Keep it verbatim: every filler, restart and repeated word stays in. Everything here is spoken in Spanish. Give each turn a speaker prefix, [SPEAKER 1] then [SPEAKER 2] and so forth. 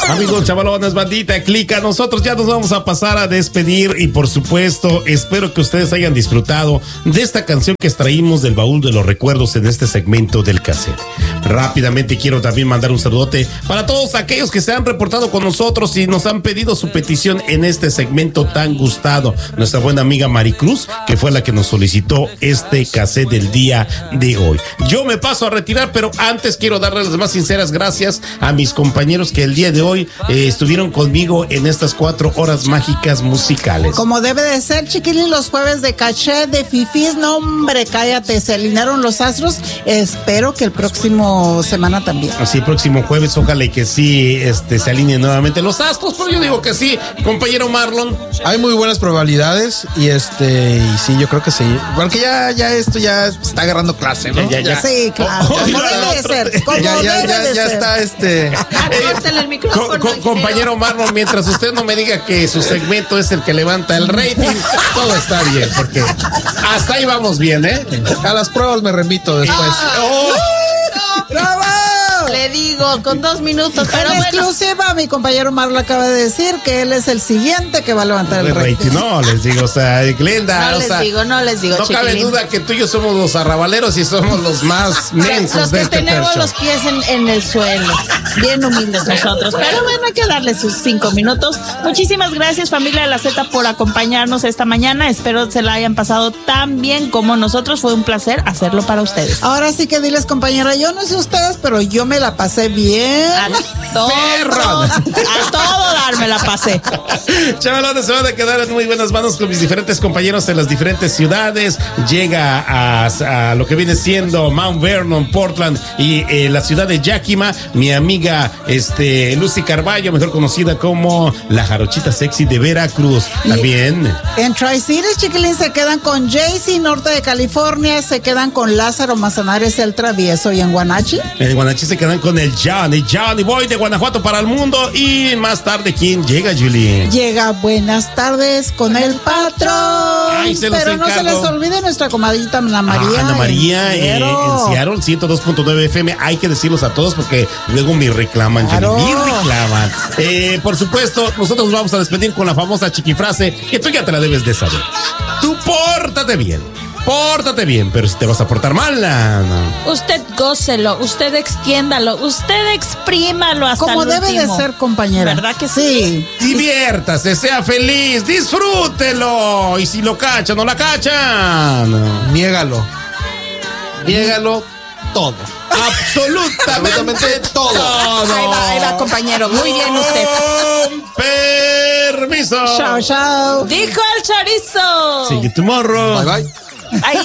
[SPEAKER 1] Amigos chavalones, bandita, clica. Nosotros ya nos vamos a pasar a despedir y por supuesto espero que ustedes hayan disfrutado de esta canción que extraímos del baúl de los recuerdos en este segmento del cassette. Rápidamente quiero también mandar un saludote para todos aquellos que se han reportado con nosotros y nos han pedido su petición en este segmento tan gustado. Nuestra buena amiga Maricruz, que fue la que nos solicitó este cassette del día de hoy. Yo me paso a retirar, pero antes quiero darle las más sinceras gracias a mis compañeros que el día de hoy eh, estuvieron conmigo en estas cuatro horas mágicas musicales.
[SPEAKER 2] Como debe de ser, chiquilín, los jueves de caché, de fifís, no hombre, cállate, se alinearon los astros. Espero que el próximo semana también.
[SPEAKER 1] Así, próximo jueves, ojalá y que sí este, se alineen nuevamente los astros, pero yo digo que sí, compañero Marlon.
[SPEAKER 3] Hay muy buenas probabilidades y este, y sí, yo creo que sí. Porque ya, ya esto ya está agarrando clase, ¿no?
[SPEAKER 1] Ya, ya, ya.
[SPEAKER 2] Sí, claro.
[SPEAKER 1] Oh, oh,
[SPEAKER 2] como
[SPEAKER 1] ya,
[SPEAKER 2] debe de
[SPEAKER 1] otro-
[SPEAKER 2] ser. Como
[SPEAKER 3] Ya, ya,
[SPEAKER 2] debe
[SPEAKER 3] ya,
[SPEAKER 2] de
[SPEAKER 3] ya
[SPEAKER 2] ser.
[SPEAKER 3] está este.
[SPEAKER 4] Córtale el micrófono.
[SPEAKER 1] Co- co- compañero Marlon, mientras usted no me diga que su segmento es el que levanta el rating, todo está bien, porque hasta ahí vamos bien, ¿eh?
[SPEAKER 3] A las pruebas me remito después.
[SPEAKER 1] Oh,
[SPEAKER 2] ¡Bravo!
[SPEAKER 4] Le digo, con dos minutos, pero
[SPEAKER 2] En
[SPEAKER 4] bueno.
[SPEAKER 2] exclusiva, mi compañero Marlo acaba de decir que él es el siguiente que va a levantar el
[SPEAKER 1] el rating,
[SPEAKER 2] rating.
[SPEAKER 1] no, les digo, o sea, Glenda,
[SPEAKER 4] No
[SPEAKER 1] o
[SPEAKER 4] les
[SPEAKER 1] sea,
[SPEAKER 4] digo, no les digo,
[SPEAKER 1] no cabe
[SPEAKER 4] chiquilín.
[SPEAKER 1] duda que tú y yo somos los arrabaleros y somos los más mensos
[SPEAKER 4] Los
[SPEAKER 1] de
[SPEAKER 4] que
[SPEAKER 1] este
[SPEAKER 4] tenemos
[SPEAKER 1] percho.
[SPEAKER 4] los pies en, en el suelo, bien humildes nosotros, pero bueno, hay que darle sus cinco minutos. Muchísimas gracias, familia de la Z, por acompañarnos esta mañana. Espero se la hayan pasado tan bien como nosotros. Fue un placer hacerlo para ustedes.
[SPEAKER 2] Ahora sí que diles, compañera, yo no sé ustedes, pero yo me la pasé bien.
[SPEAKER 4] A todo,
[SPEAKER 1] Perro.
[SPEAKER 4] a todo dar me la pasé.
[SPEAKER 1] Chavalones, se van a quedar en muy buenas manos con mis diferentes compañeros en las diferentes ciudades. Llega a, a lo que viene siendo Mount Vernon, Portland y eh, la ciudad de Yakima, mi amiga este, Lucy Carballo, mejor conocida como la jarochita sexy de Veracruz. También
[SPEAKER 2] En Tri-Cities, chiquilín, se quedan con Jaycee, norte de California, se quedan con Lázaro Manzanares, el travieso, y en Guanachi.
[SPEAKER 1] en Guanachi se quedan con el Johnny, Johnny Boy de Guanajuato para el mundo. Y más tarde, ¿quién llega, Julie?
[SPEAKER 2] Llega Buenas tardes con el patrón.
[SPEAKER 1] Ay, se los
[SPEAKER 2] Pero no se les
[SPEAKER 1] encargo.
[SPEAKER 2] olvide nuestra comadrita Ana María.
[SPEAKER 1] Ah, Ana María
[SPEAKER 2] en
[SPEAKER 1] eh,
[SPEAKER 2] Seattle.
[SPEAKER 1] en Seattle, ciento dos punto nueve F M. Hay que decirlos a todos porque luego me reclaman, Jenny,
[SPEAKER 2] Claro.
[SPEAKER 1] me reclaman. Eh, por supuesto, nosotros nos vamos a despedir con la famosa chiquifrase que tú ya te la debes de saber. Tú pórtate bien, pórtate bien, pero si te vas a portar mal, no, no.
[SPEAKER 4] Usted gócelo, usted extiéndalo, usted exprímalo hasta
[SPEAKER 2] Como
[SPEAKER 4] el
[SPEAKER 2] debe de
[SPEAKER 4] último.
[SPEAKER 2] ser, compañera.
[SPEAKER 4] ¿Verdad que sí?
[SPEAKER 1] Diviértase, sea feliz, disfrútelo. Y si lo cachan o la cachan,
[SPEAKER 3] Niégalo. Niégalo todo.
[SPEAKER 1] absolutamente todo.
[SPEAKER 4] Ahí va, ahí va, compañero. Muy bien usted.
[SPEAKER 1] Con permiso.
[SPEAKER 2] Chao, chao.
[SPEAKER 4] Dijo el chorizo.
[SPEAKER 1] See you tomorrow.
[SPEAKER 3] Bye bye.
[SPEAKER 4] Ahí